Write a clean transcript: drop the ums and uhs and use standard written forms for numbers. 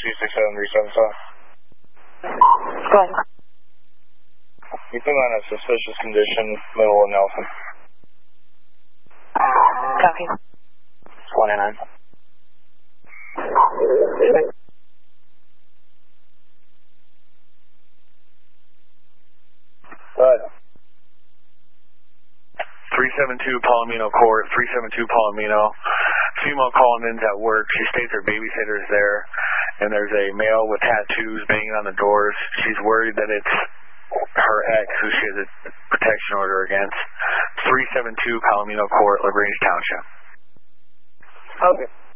267-375. Go ahead. Keep him on a suspicious condition, middle of Nelson. Copy. 29. Good. 372 Palomino Court, 372 Palomino. Female calling in's at work. She states her babysitter's there, and there's a male with tattoos banging on the doors. She's worried that it's her ex, who she has a protection order against. 372 Palomino Court, LaGrange Township. Okay.